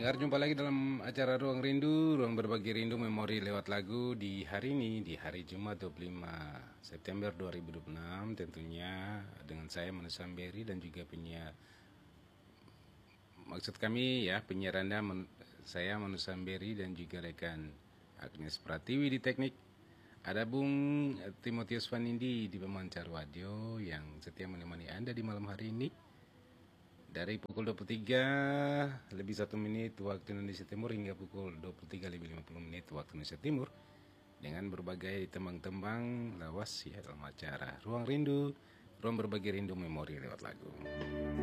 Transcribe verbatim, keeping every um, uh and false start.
Pendengar, jumpa lagi dalam acara Ruang Rindu, Ruang Berbagi Rindu Memori lewat lagu di hari ini, di hari Jumat dua puluh lima September dua ribu dua puluh enam, tentunya dengan saya Manu Samberi dan juga penyiar, maksud kami ya penyiar Anda, men, saya Manu Samberi dan juga rekan Agnes Pratiwi di teknik. Ada Bung Timotius Vanindi di pemancar radio yang setia menemani Anda di malam hari ini. Dari pukul dua puluh tiga lebih satu menit waktu Indonesia Timur hingga pukul dua puluh tiga lebih lima puluh menit waktu Indonesia Timur, dengan berbagai tembang-tembang lawas ya dalam acara Ruang Rindu, Ruang Berbagi Rindu Memori lewat lagu.